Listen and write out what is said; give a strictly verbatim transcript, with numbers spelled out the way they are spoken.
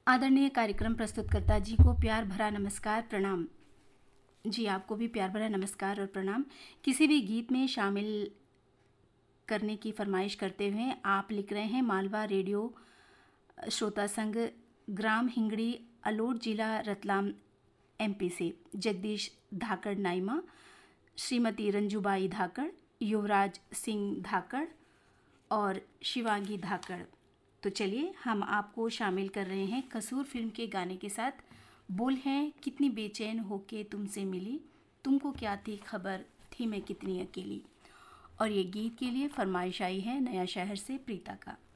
आदरणीय कार्यक्रम प्रस्तुतकर्ता जी को प्यार भरा नमस्कार प्रणाम। जी आपको भी प्यार भरा नमस्कार और प्रणाम। किसी भी गीत में शामिल करने की फरमाइश करते हुए आप लिख रहे हैं मालवा रेडियो श्रोता संघ, ग्राम हिंगड़ी, अलोट, जिला रतलाम, एमपी से जगदीश धाकड़ नाइमा, श्रीमती रंजूबाई धाकड़, युवराज सिंह धाकड़ और शिवांगी धाकड़। तो चलिए हम आपको शामिल कर रहे हैं कसूर फिल्म के गाने के साथ। बोल हैं कितनी बेचैन होके तुमसे मिली, तुमको क्या थी खबर, थी मैं कितनी अकेली। और ये गीत के लिए फरमाइश आई है नया शहर से प्रीता का।